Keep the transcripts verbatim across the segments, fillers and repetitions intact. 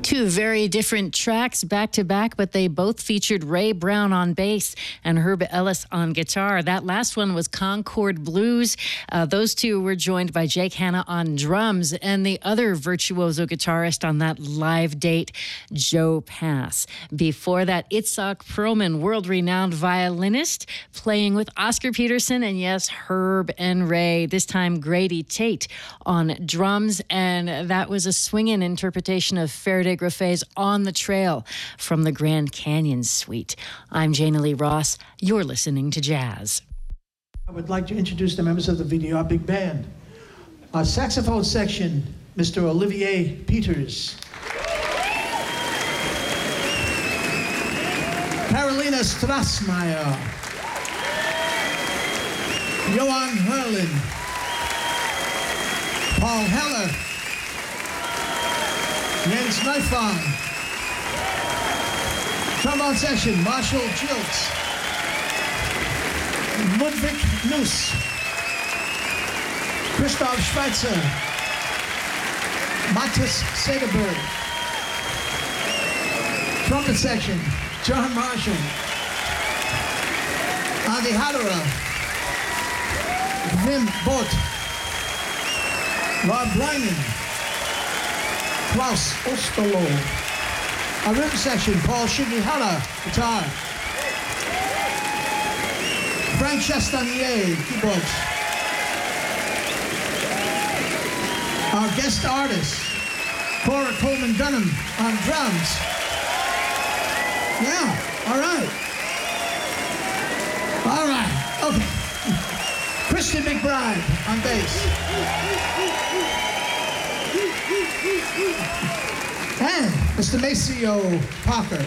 Two very different tracks back to back, but they both featured Ray Brown on bass and Herb Ellis on guitar. That last one was Concord Blues. Uh, those two were joined by Jake Hanna on drums, and the other virtuoso guitarist on that live date, Joe Pass. Before that, Itzhak Perlman, world-renowned violinist, playing with Oscar Peterson and, yes, Herb and Ray. This time, Grady Tate on drums, and that was a swinging interpretation of Faraday Graffet's On the Trail from the Grand Canyon Suite. I'm Jana Lee Ross. You're listening to Jazz. I would like to introduce the members of the V D R Big Band. Our saxophone section, Mister Olivier Peters. Carolina Strassmeyer. Johan Herlin. Paul Heller. Jens Neufang. Trombone section, Marshall Jilts. Ludwig Nuss. Christoph Schweitzer. Matthias Sederberg. Trumpet section, John Marshall. Adi Hadera. Wim Bott. Rob Blyman. Klaus Osterloh. Our rhythm section, Paul Shigihara, guitar. Frank Chastanier, keyboards. Our guest artist, Cora Coleman Dunham on drums. Yeah, all right. All right, okay. Christian McBride on bass. And Mister Maceo Parker.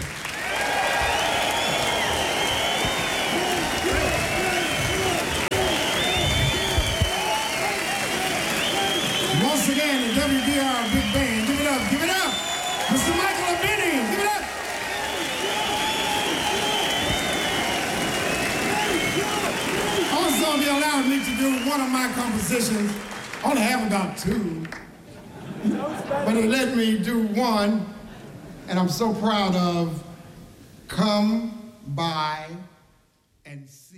Once again, the W D R Big Band. Give it up, give it up. Mister Michael Abini, give it up. Also, they allowed me to do one of my compositions. I only have about two. But he let me do one, and I'm so proud of Come By and See.